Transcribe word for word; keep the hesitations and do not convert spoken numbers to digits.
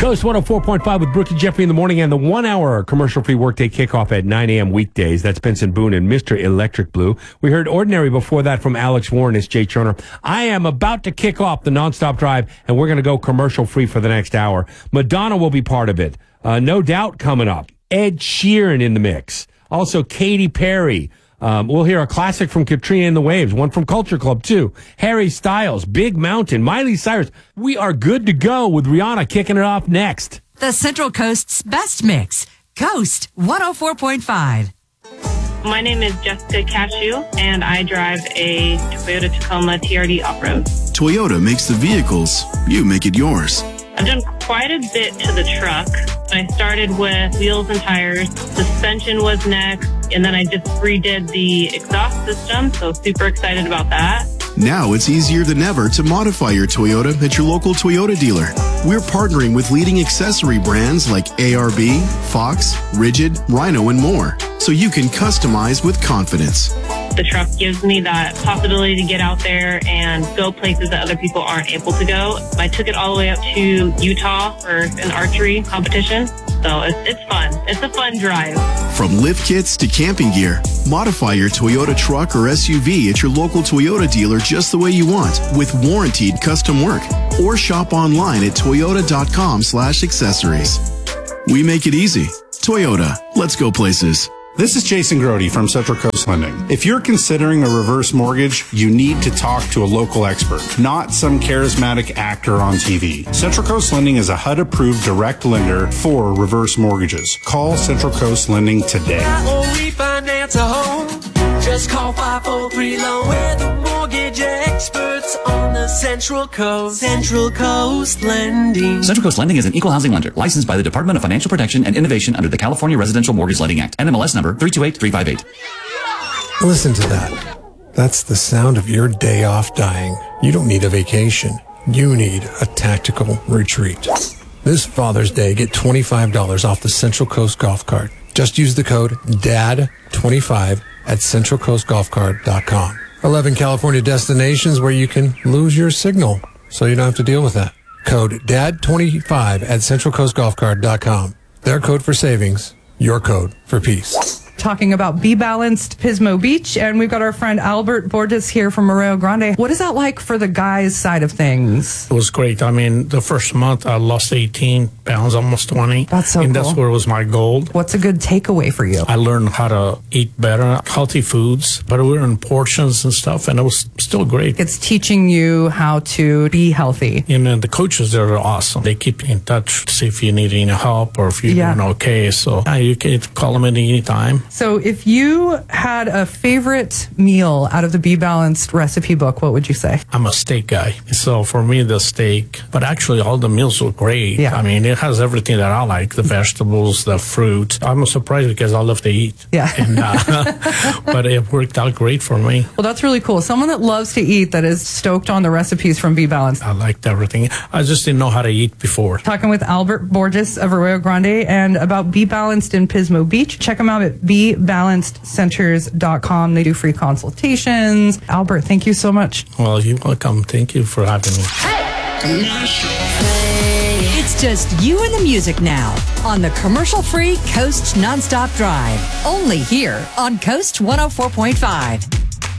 Coast one oh four point five with Brooke and Jeffrey in the morning, and the one-hour commercial-free workday kickoff at nine a.m. weekdays. That's Benson Boone and Mister Electric Blue. We heard Ordinary before that from Alex Warren. It's Jay Turner. I am about to kick off the nonstop drive, and we're going to go commercial-free for the next hour. Madonna will be part of it. Uh, no Doubt coming up. Ed Sheeran in the mix. Also, Katy Perry. Um, we'll hear a classic from Katrina and the Waves, one from Culture Club, too. Harry Styles, Big Mountain, Miley Cyrus. We are good to go with Rihanna kicking it off next. The Central Coast's best mix, Coast one oh four point five. My name is Jessica Cashew, and I drive a Toyota Tacoma T R D off-road. Toyota makes the vehicles, you make it yours. I've done quite a bit to the truck. I started with wheels and tires. Suspension was next, and then I just redid the exhaust system, so super excited about that. Now it's easier than ever to modify your Toyota at your local Toyota dealer. We're partnering with leading accessory brands like A R B, Fox, Rigid, Rhino, and more, so you can customize with confidence. The truck gives me that possibility to get out there and go places that other people aren't able to go. I took it all the way up to Utah for an archery competition. So it's, it's fun. It's a fun drive. From lift kits to camping gear, modify your Toyota truck or S U V at your local Toyota dealer just the way you want with warranted custom work. Or shop online at toyota.com slash accessories. We make it easy. Toyota. Let's go places. This is Jason Grody from Central Coast Lending. If you're considering a reverse mortgage, you need to talk to a local expert, not some charismatic actor on T V. Central Coast Lending is a H U D-approved direct lender for reverse mortgages. Call Central Coast Lending today. Or refinance a home. Just call five four three loan. We're the mortgage experts on the Central Coast. Central Coast Lending. Central Coast Lending is an equal housing lender licensed by the Department of Financial Protection and Innovation under the California Residential Mortgage Lending Act. N M L S number three two eight three five eight. Listen to that. That's the sound of your day off dying. You don't need a vacation. You need a tactical retreat. This Father's Day, get twenty-five dollars off the Central Coast Golf Cart. Just use the code D A D twenty-five at central coast golf cart dot com. eleven California destinations where you can lose your signal, so you don't have to deal with that. Code D A D twenty-five at central coast golf cart dot com. Their code for savings, your code for peace. Talking about Be Balanced Pismo Beach, and we've got our friend Albert Borges here from Arroyo Grande. What is that like for the guys' side of things? It was great. I mean, the first month I lost eighteen pounds, almost twenty. That's so and cool. That's where was my goal. What's a good takeaway for you? I learned how to eat better, healthy foods, but we were in portions and stuff, and it was still great. It's teaching you how to be healthy. And then the coaches there are awesome. They keep in touch to see if you need any help or if you're Yeah. doing okay. So yeah, you can call them at any time. So if you had a favorite meal out of the Be Balanced recipe book, what would you say? I'm a steak guy. So for me, the steak, but actually all the meals were great. Yeah. I mean, it has everything that I like, the vegetables, the fruit. I'm surprised because I love to eat. Yeah. And, uh, but it worked out great for me. Well, that's really cool. Someone that loves to eat that is stoked on the recipes from Be Balanced. I liked everything. I just didn't know how to eat before. Talking with Albert Borges of Arroyo Grande and about Be Balanced in Pismo Beach. Check them out at be balanced centers dot com. They do free consultations. Albert, thank you so much. Well, you're welcome. Thank you for having me. It's just you and the music now on the commercial-free Coast Nonstop Drive. Only here on Coast one oh four point five.